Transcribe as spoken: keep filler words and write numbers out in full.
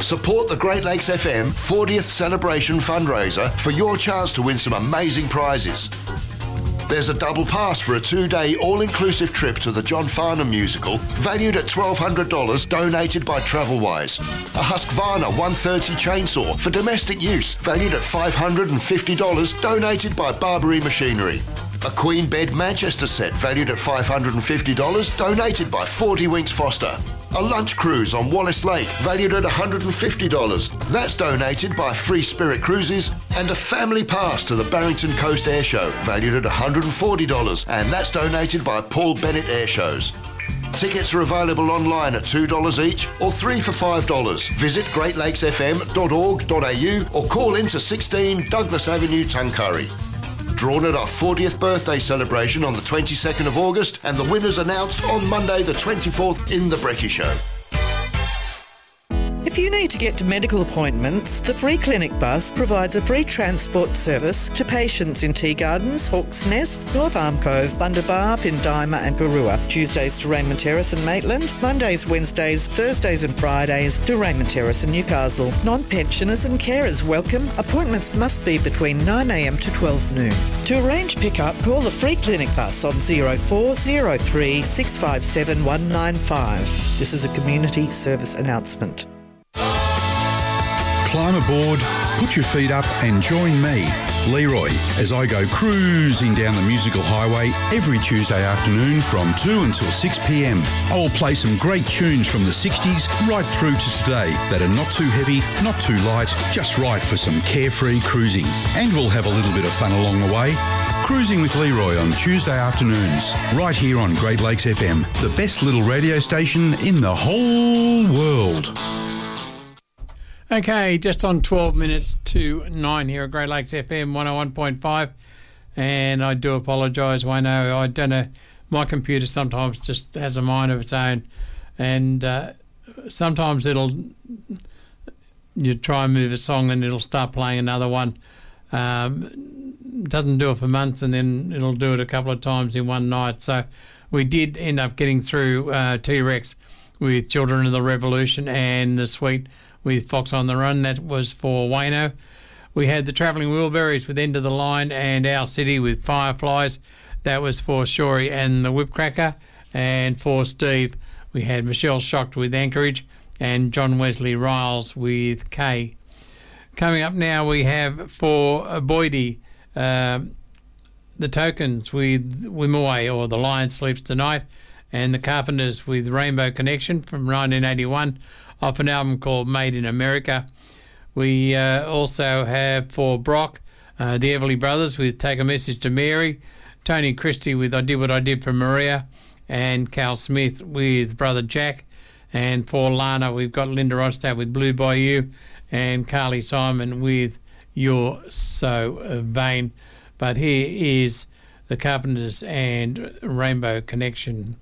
Support the Great Lakes F M fortieth celebration fundraiser for your chance to win some amazing prizes. There's a double pass for a two-day all-inclusive trip to the John Farnham musical, valued at twelve hundred dollars, donated by Travelwise. A Husqvarna one thirty chainsaw for domestic use, valued at five hundred fifty dollars, donated by Barbary Machinery. A Queen Bed Manchester set, valued at five hundred fifty dollars, donated by forty Winks Foster. A lunch cruise on Wallace Lake, valued at one hundred fifty dollars. That's donated by Free Spirit Cruises. And a family pass to the Barrington Coast Air Show, valued at one hundred forty dollars. And that's donated by Paul Bennett Air Shows. Tickets are available online at two dollars each or three for five dollars. Visit great lakes f m dot org dot a u or call into sixteen Douglas Avenue, Tuncurry. Drawn at our fortieth birthday celebration on the twenty-second of August, and the winners announced on Monday the twenty-fourth in The Brekkie Show. If you need to get to medical appointments, the Free Clinic Bus provides a free transport service to patients in Tea Gardens, Hawk's Nest, North Arm Cove, Bundabar, Pindima and Garua. Tuesdays to Raymond Terrace and Maitland, Mondays, Wednesdays, Thursdays and Fridays to Raymond Terrace and Newcastle. Non-pensioners and carers welcome. Appointments must be between nine a m to twelve noon. To arrange pick-up, call the Free Clinic Bus on zero four zero three six five seven one nine five. This is a community service announcement. Climb aboard, put your feet up and join me, Leroy, as I go cruising down the musical highway every Tuesday afternoon from two until six p m. I will play some great tunes from the sixties right through to today that are not too heavy, not too light, just right for some carefree cruising. And we'll have a little bit of fun along the way. Cruising with Leroy on Tuesday afternoons, right here on Great Lakes F M, the best little radio station in the whole world. Okay, just on twelve minutes to nine here at Great Lakes F M one oh one point five. And I do apologise, Wayno. I don't know, my computer sometimes just has a mind of its own. And uh, sometimes it'll, you try and move a song and it'll start playing another one. Um, doesn't do it for months, and then it'll do it a couple of times in one night. So we did end up getting through uh, T-Rex with Children of the Revolution and the Sweet with Fox on the Run. That was for Wayno. We had the Travelling Wheelberries with End of the Line and Our City with Fireflies. That was for Shorey and the Whipcracker. And for Steve, we had Michelle Shocked with Anchorage and John Wesley Riles with K. Coming up now, we have for Boydie, um, the Tokens with Wimoe, or The Lion Sleeps Tonight, and the Carpenters with Rainbow Connection from nineteen eighty-one. Off an album called Made in America. We uh, also have for Brock, uh, the Everly Brothers with Take a Message to Mary, Tony Christie with I Did What I Did for Maria, and Cal Smith with Brother Jack. And for Lana, we've got Linda Rostad with Blue Bayou, and Carly Simon with You're So Vain. But here is the Carpenters and Rainbow Connection.